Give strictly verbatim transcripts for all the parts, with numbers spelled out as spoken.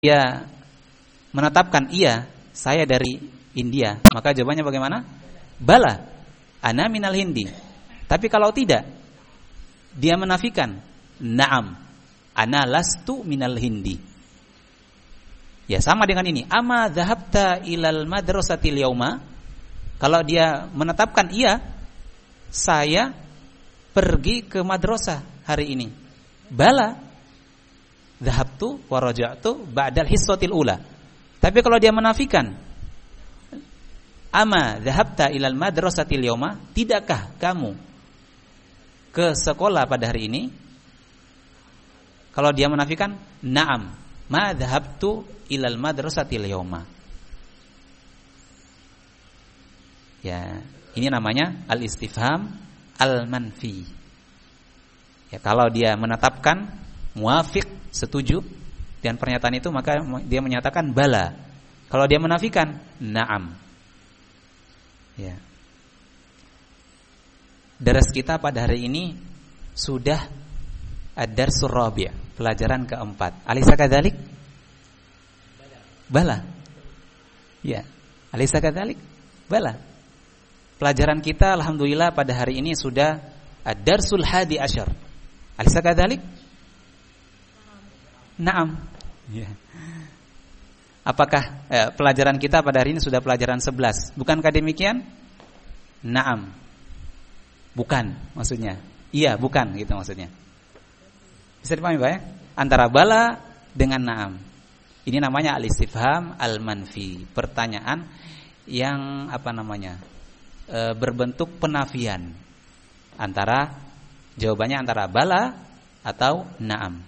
dia menetapkan iya, saya dari India, maka jawabannya bagaimana? Bala, ana minal Hindi. Tapi kalau tidak, dia menafikan, na'am, ana lastu minal Hindi. Ya sama dengan ini, ama dhahabta ilal madrasatil yauma. Kalau dia menetapkan iya, saya pergi ke madrasah hari ini. Bala, dhahabtu wa raja'tu ba'dal hissatil ula. Tapi kalau dia menafikan, ama dhahabta ilal madrasatil yauma, tidakkah kamu ke sekolah pada hari ini? Kalau dia menafikan, na'am, ma dhahabtu ilal madrasatil yauma. Ya, ini namanya al-istifham al-manfi. Ya, kalau dia menetapkan muafiq, setuju dengan pernyataan itu, maka dia menyatakan bala. Kalau dia menafikan, na'am. Ya. Daras kita pada hari ini sudah ad-darsul rabi', pelajaran keempat. Alaysa kadzalik? Bala. Ya. Alaysa kadzalik? Bala. Pelajaran kita alhamdulillah pada hari ini sudah ad-darsul hadi asyar. Alaysa kadzalik? Naam. Ya. Apakah eh, pelajaran kita pada hari ini sudah pelajaran sebelas? Bukankah demikian? Naam. Bukan maksudnya. Iya, bukan gitu maksudnya. Bisa dipahami Pak ya? Antara bala dengan naam. Ini namanya al-istifham al-manfi, pertanyaan yang apa namanya? E, berbentuk penafian. Antara jawabannya antara bala atau naam.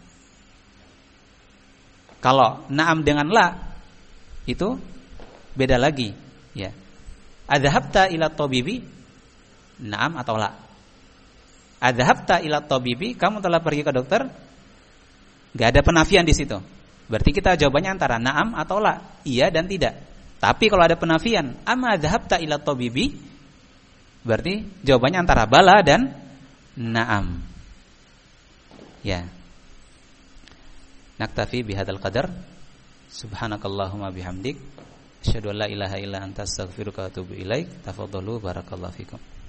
Kalau na'am dengan la itu beda lagi, ya. Adhabta ila tabibi, na'am atau la? Adhabta ila tabibi, kamu telah pergi ke dokter? Gak ada penafian di situ. Berarti kita jawabannya antara na'am atau la, iya dan tidak. Tapi kalau ada penafian, amma adhabta ila tabibi, berarti jawabannya antara bala dan na'am. Ya. Naktafi bihadzal qadar. Subhanakallahumma bihamdik, asyhadu an la ilaha illa anta astaghfiruka wa atubu ilaik. Tafadhalu barakallahu fikum.